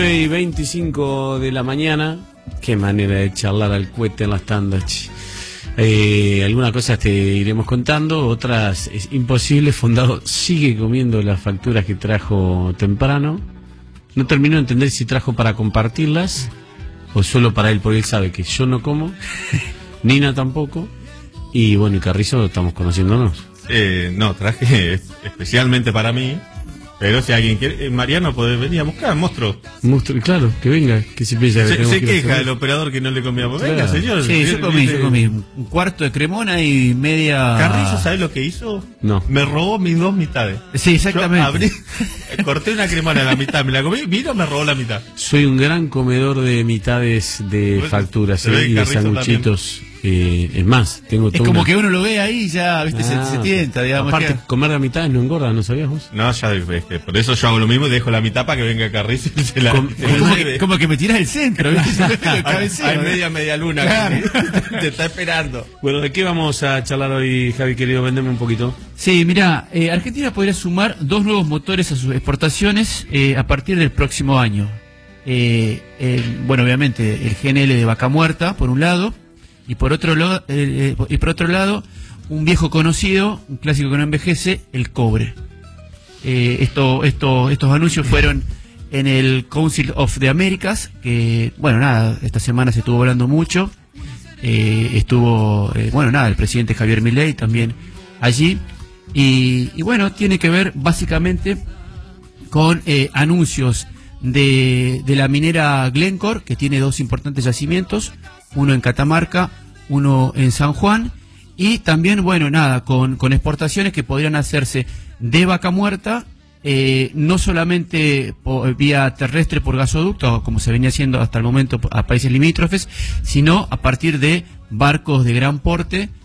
9:25 de la mañana. Qué manera de charlar al cohete en las tandas. Algunas cosas te iremos contando, otras es imposible. Fondado sigue comiendo las facturas que trajo temprano. No termino de entender si trajo para compartirlas o solo para él, porque él sabe que yo no como, Nina tampoco, y bueno, y Carrizo estamos conociéndonos. No, traje especialmente para mí. Pero si alguien quiere, Mariano puede venir a buscar, monstruo. Monstruo, claro, que venga, que se piensa que se queja el operador que no le comíamos. Claro. Venga, señor. Sí, yo comí un cuarto de cremona y media... Carrizo, ¿sabes lo que hizo? No. Me robó mis dos mitades. Sí, exactamente. Corté una cremona a la mitad, me la comí, vino, me robó la mitad. Soy un gran comedor de mitades de bueno, facturas y de sanguchitos. Es más, tengo todo. Es como que uno lo ve ahí y ya, viste, se tienta, digamos. Aparte, comer la mitad no engorda, ¿no sabías vos? No, ya, por eso yo hago lo mismo y dejo la mitad para que venga Carrizo y se la... Como que me tiras el centro, ¿viste? Hay media luna, claro. Te está esperando. Bueno, ¿de qué vamos a charlar hoy, Javi, querido? Vendeme un poquito. Sí, mira, Argentina podría sumar 2 nuevos motores a sus exportaciones a partir del próximo año. Bueno, obviamente, el GNL de Vaca Muerta, por un lado, y por otro lado, un viejo conocido, un clásico que no envejece, el cobre. Estos anuncios fueron en el Council of the Americas, que, bueno, nada, esta semana se estuvo hablando mucho. El presidente Javier Milei también allí. Y bueno, tiene que ver básicamente con anuncios de la minera Glencore, que tiene 2 importantes yacimientos, uno en Catamarca, uno en San Juan, y también, bueno, nada, con exportaciones que podrían hacerse de Vaca Muerta, no solamente vía terrestre por gasoducto, como se venía haciendo hasta el momento a países limítrofes, sino a partir de barcos de gran porte